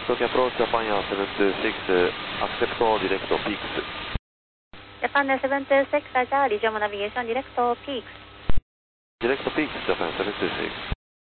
Tokyo approach Japan Air 726, accept direct peaks. Japan Air 726, Roger, Regional Navigation Direct Peaks. Direct peaks, Japan 726.